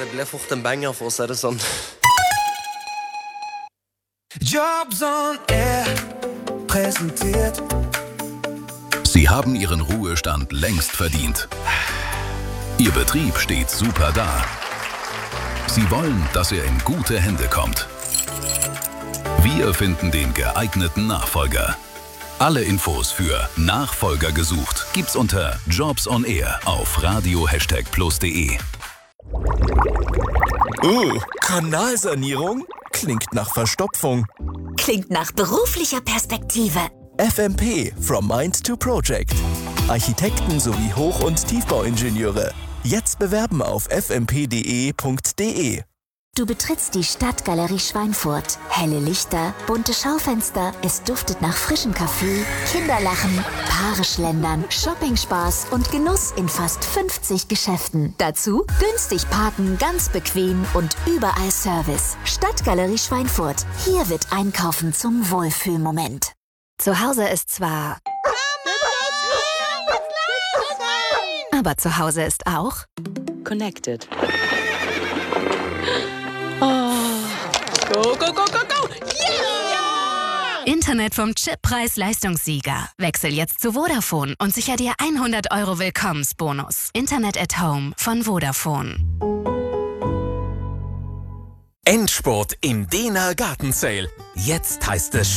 Det ble fort en banger, for å si det sånn. Jobs on Air präsentiert. Sie haben Ihren Ruhestand längst verdient. Ihr Betrieb steht super da. Sie wollen, dass er in gute Hände kommt. Wir finden den geeigneten Nachfolger. Alle Infos für Nachfolger gesucht gibt's unter Jobs on Air auf radio#plus.de. Kanalsanierung? Klingt nach Verstopfung. Klingt nach beruflicher Perspektive. FMP, From Mind to Project. Architekten sowie Hoch- und Tiefbauingenieure. Jetzt bewerben auf fmp.de.de. Du betrittst die Stadtgalerie Schweinfurt. Helle Lichter, bunte Schaufenster, es duftet nach frischem Kaffee, Kinderlachen, Paare schlendern, Shoppingspaß und Genuss in fast 50 Geschäften. Dazu günstig parken, ganz bequem und überall Service. Stadtgalerie Schweinfurt. Hier wird Einkaufen zum Wohlfühlmoment. Zu Hause ist zwar... Aber zu Hause ist auch... Connected. Go, go, go, go, go! Yeah! Internet vom Chip-Preis-Leistungssieger. Wechsel jetzt zu Vodafone und sicher dir 100 € Willkommensbonus. Internet at Home von Vodafone. Endspurt im Dehner Garten Sale. Jetzt heißt es